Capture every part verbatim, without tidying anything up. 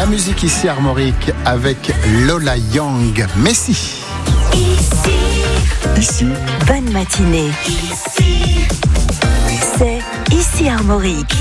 La musique ici Armorique avec Lola Young. Messi. Ici, Ici, bonne matinée. ici, C'est Ici Armorique.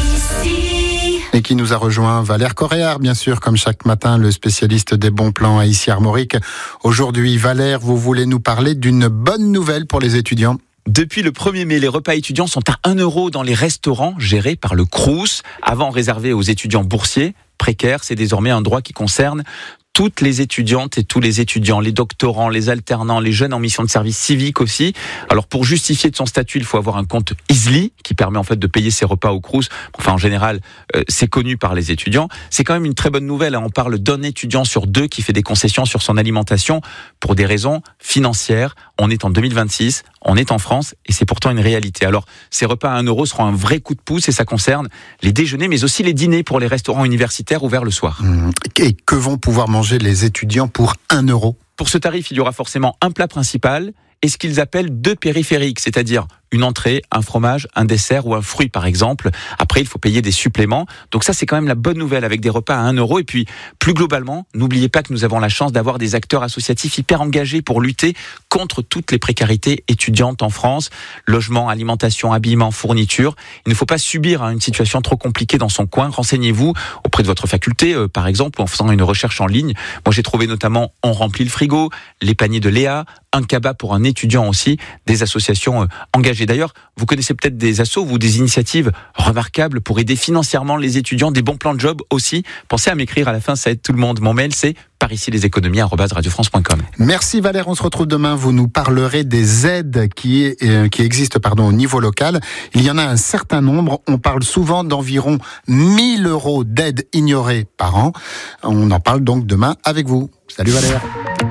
ici. Et qui nous a rejoint Valère Coréard, bien sûr, comme chaque matin, le spécialiste des bons plans à ici Armorique. Aujourd'hui, Valère, vous voulez nous parler d'une bonne nouvelle pour les étudiants? Depuis le premier mai, les repas étudiants sont à un euro dans les restaurants gérés par le Crous. Avant réservé aux étudiants boursiers précaires, c'est désormais un droit qui concerne toutes les étudiantes et tous les étudiants, les doctorants, les alternants, les jeunes en mission de service civique aussi. Alors pour justifier de son statut, il faut avoir un compte Easly qui permet en fait de payer ses repas au Crous. Enfin en général, euh, c'est connu par les étudiants. C'est quand même une très bonne nouvelle. On parle d'un étudiant sur deux qui fait des concessions sur son alimentation pour des raisons financières. On est en deux mille vingt-six, on est en France et c'est pourtant une réalité. Alors ces repas à un euro seront un vrai coup de pouce et ça concerne les déjeuners mais aussi les dîners pour les restaurants universitaires ouverts le soir. Et que vont pouvoir manger les étudiants pour un euro? Pour ce tarif, il y aura forcément un plat principal et ce qu'ils appellent deux périphériques, c'est-à-dire une entrée, un fromage, un dessert ou un fruit par exemple. Après, il faut payer des suppléments. Donc ça, c'est quand même la bonne nouvelle avec des repas à un euro. Et puis, plus globalement, n'oubliez pas que nous avons la chance d'avoir des acteurs associatifs hyper engagés pour lutter contre toutes les précarités étudiantes en France. Logement, alimentation, habillement, fourniture. Il ne faut pas subir hein, une situation trop compliquée dans son coin. Renseignez-vous auprès de votre faculté, euh, par exemple, ou en faisant une recherche en ligne. Moi, j'ai trouvé notamment On remplit le frigo, les paniers de Léa, un cabas pour un étudiant aussi, des associations euh, engagées. D'ailleurs, vous connaissez peut-être des assos ou des initiatives remarquables pour aider financièrement les étudiants, des bons plans de job aussi. Pensez à m'écrire à la fin, ça aide tout le monde. Mon mail, c'est par ici les économies arobase radio france point com. Merci Valère, on se retrouve demain. Vous nous parlerez des aides qui, est, euh, qui existent pardon, au niveau local. Il y en a un certain nombre. On parle souvent d'environ mille euros d'aides ignorées par an. On en parle donc demain avec vous. Salut Valère.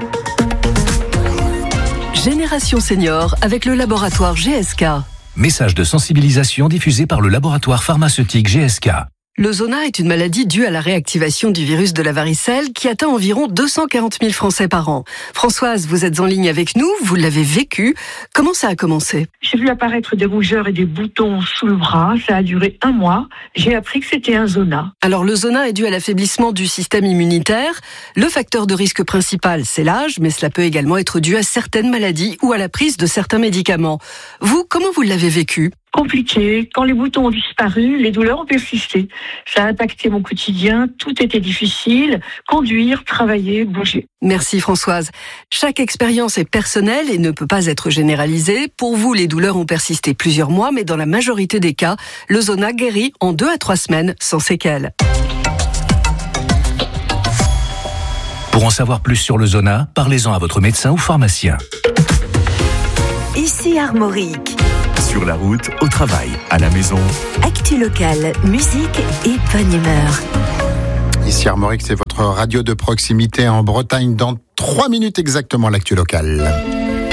Génération Senior avec le laboratoire G S K. Message de sensibilisation diffusé par le laboratoire pharmaceutique G S K. Le zona est une maladie due à la réactivation du virus de la varicelle qui atteint environ deux cent quarante mille Français par an. Françoise, vous êtes en ligne avec nous, vous l'avez vécu. Comment ça a commencé ? J'ai vu apparaître des rougeurs et des boutons sous le bras. Ça a duré un mois. J'ai appris que c'était un zona. Alors le zona est dû à l'affaiblissement du système immunitaire. Le facteur de risque principal, c'est l'âge, mais cela peut également être dû à certaines maladies ou à la prise de certains médicaments. Vous, comment vous l'avez vécu ? Compliqué. Quand les boutons ont disparu, les douleurs ont persisté. Ça a impacté mon quotidien. Tout était difficile. Conduire, travailler, bouger. Merci Françoise. Chaque expérience est personnelle et ne peut pas être généralisée. Pour vous, les douleurs ont persisté plusieurs mois, mais dans la majorité des cas, le zona guérit en deux à trois semaines sans séquelles. Pour en savoir plus sur le zona, parlez-en à votre médecin ou pharmacien. Ici Armorique. Sur la route, au travail, à la maison. Actu locale, musique et bonne humeur. Ici Armorique, c'est votre radio de proximité en Bretagne. Dans trois minutes exactement, l'actu locale.